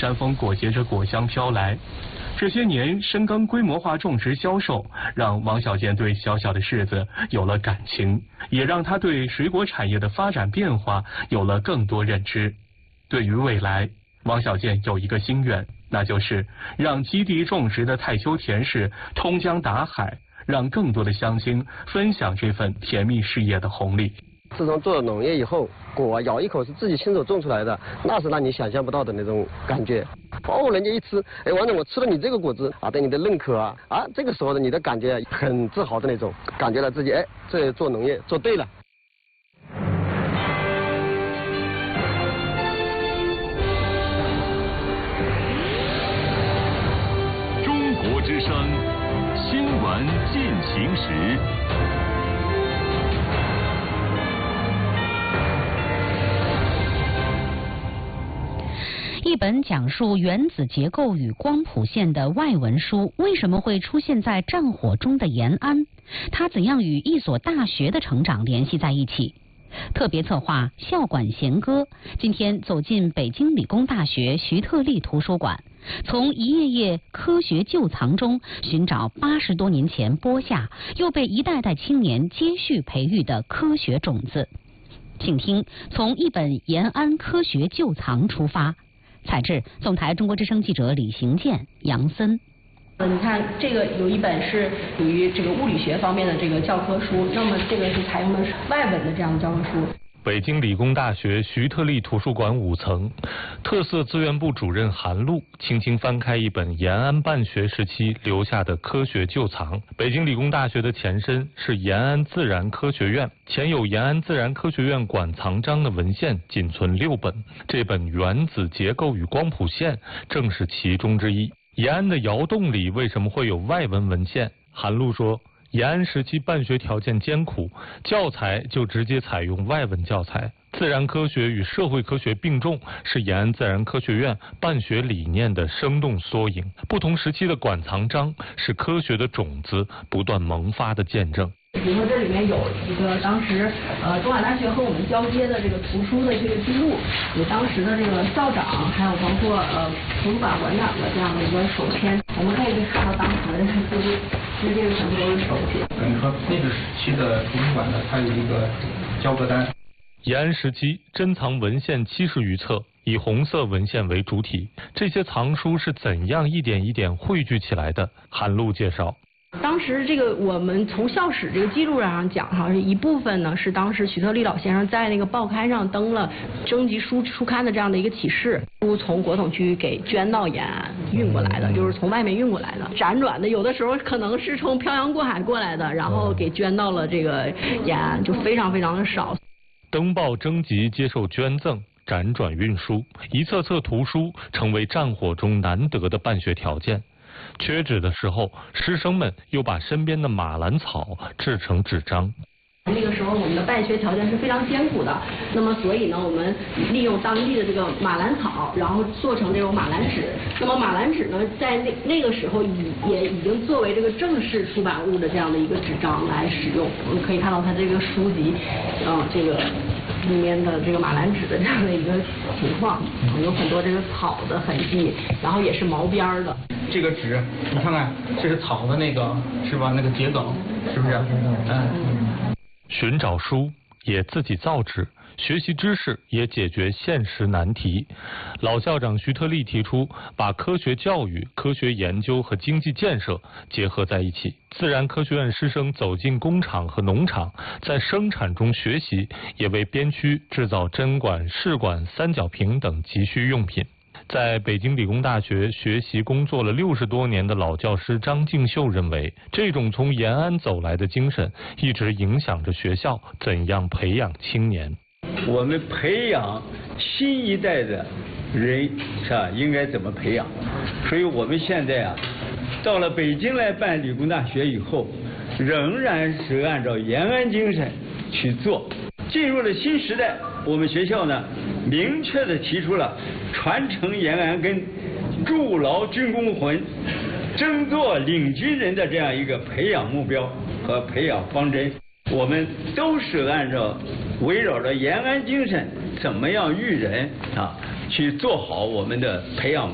山风裹挟着果香飘来。这些年深耕规模化种植销售，让王小建对小小的柿子有了感情，也让他对水果产业的发展变化有了更多认知。对于未来，王小建有一个心愿，那就是让基地种植的太丘甜柿通江达海，让更多的乡亲分享这份甜蜜事业的红利。 自从做了农业以后，果咬一口是自己亲手种出来的，那是让你想象不到的那种感觉。哦，人家一吃，哎，王总，我吃了你这个果子啊，对你的认可啊，这个时候的你的感觉很自豪的那种，感觉到自己这做农业做对了。 中国之声新闻进行时。 一本讲述原子结构与光谱线的外文书为什么会出现在战火中的延安？它怎样与一所大学的成长联系在一起？特别策划校馆弦歌今天走进北京理工大学徐特立图书馆，从一页页科学旧藏中寻找80多年前播下又被一代代青年接续培育的科学种子。请听从一本延安科学旧藏出发。采制总台中国之声记者李行健、杨森。 你看，这个有一本是属于这个物理学方面的这个教科书，那么这个是采用的是外文的这样的教科书。 北京理工大学徐特立图书馆5层，特色资源部主任韩露轻轻翻开一本延安办学时期留下的科学旧藏。北京理工大学的前身是延安自然科学院，前有延安自然科学院馆藏章的文献仅存6本，这本《原子结构与光谱线》正是其中之一。延安的窑洞里为什么会有外文文献？韩露说，延安时期办学条件艰苦，教材就直接采用外文教材。自然科学与社会科学并重，是延安自然科学院办学理念的生动缩影。不同时期的馆藏章是科学的种子不断萌发的见证。 比如说这里面有一个当时东海大学和我们交接的这个图书的这个记录，有当时的这个校长，还有包括图书馆馆长的这样的一个手签，我们可以看到当时的这个记录，其实这个全部都是手写。 等于说那个时期的图书馆呢，它有一个交割单。 延安时期珍藏文献70余册，以红色文献为主体。这些藏书是怎样一点一点汇聚起来的？韩露介绍。 当时这个我们从校史这个记录上讲哈，一部分呢是当时徐特立老先生在那个报刊上登了征集书刊的这样的一个启事，从国统区给捐到延安运过来的，就是从外面运过来的，辗转的有的时候可能是从漂洋过海过来的，然后给捐到了这个延安，就非常非常的少。 登报征集接受捐赠，辗转运输，一册册图书成为战火中难得的办学条件。缺纸的时候，师生们又把身边的马兰草制成纸张。 那个时候我们的办学条件是非常艰苦的，那么所以呢，我们利用当地的这个马兰草，然后做成这种马兰纸。那么马兰纸呢，在那个时候也已经作为这个正式出版物的这样的一个纸张来使用。我们可以看到它这个书籍，这个里面的这个马兰纸的这样的一个情况，有很多这个草的痕迹，然后也是毛边的。 这个纸，你看看，这是草的那个是吧？那个桔梗，是不是？ 寻找书也自己造纸，学习知识也解决现实难题。老校长徐特立提出，把科学教育、科学研究和经济建设结合在一起。自然科学院师生走进工厂和农场，在生产中学习，也为边区制造针管、试管、三角瓶等急需用品。在北京理工大学学习工作了60多年的老教师张敬秀认为，这种从延安走来的精神一直影响着学校怎样培养青年。 我们培养新一代的人是吧？应该怎么培养？所以我们现在到了北京来办理工大学以后，仍然是按照延安精神去做。进入了新时代，我们学校呢，明确地提出了传承延安根、筑牢军工魂、争做领军人的这样一个培养目标和培养方针。我们都是按照围绕着延安精神，怎么样育人去做好我们的培养。